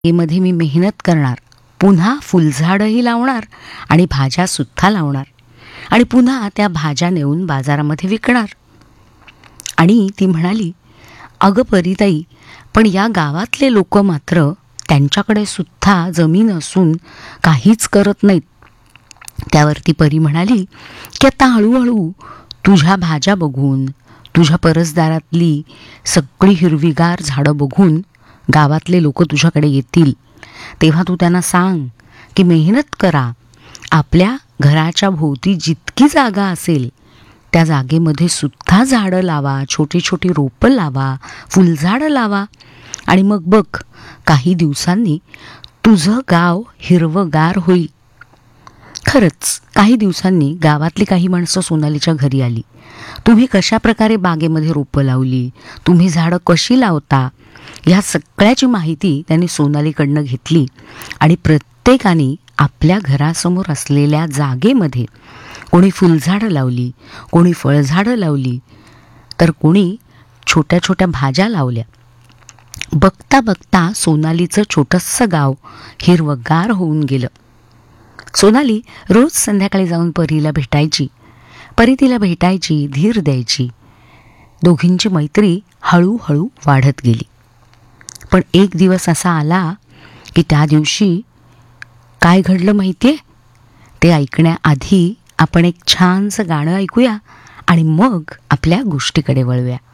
मध्ये मी मेहनत करणार, पुन्हा फुलझाडही लावणार आणि भाज्यासुद्धा लावणार आणि पुन्हा त्या भाज्या नेऊन बाजारामध्ये विकणार. आणि ती म्हणाली, अगं परीताई, पण या गावातले लोक मात्र त्यांच्याकडे सुद्धा जमीन असून काहीच करत नाहीत. त्यावरती परी म्हणाली की आता हळूहळू तुझ्या भाज्या बघून, तुझ्या परसदारातली सगळी हिरवीगार झाडं बघून गावातले लोक तुझ्याकडे येतील. तेव्हा तू त्यांना सांग की मेहनत करा, आपल्या घराच्या भोवती जितकी जागा असेल त्या जागेमध्ये सुद्धा झाडं लावा, छोटी छोटी रोपं लावा, फुलझाडं लावा आणि मग बघ, काही दिवसांनी तुझं गाव हिरवंगार होईल. खरंच काही दिवसांनी गावातली काही माणसं सोनालीच्या घरी आली. तुम्ही कशा प्रकारे बागेमध्ये रोपं लावली, तुम्ही झाडं कशी लावता, ह्या सगळ्याची माहिती त्यांनी सोनालीकडनं घेतली आणि प्रत्येकाने आपल्या घरासमोर असलेल्या जागेमध्ये कोणी फुलझाडं लावली, कोणी फळझाडं लावली, तर कोणी छोट्या छोट्या भाज्या लावल्या. बघता बघता सोनालीचं छोटंसं गाव हिरवंगार होऊन गेलं. सोनाली रोज संध्याकाळी जाऊन परीला भेटायची. परी तिला भेटायची, धीर द्यायची. दोघींची मैत्री हळूहळू वाढत गेली. पण एक दिवस असा आला की त्या दिवशी काय घडलं माहितीये? ते ऐकण्याआधी आपण एक छानसं गाणं ऐकूया आणि मग आपल्या गोष्टीकडे वळूया.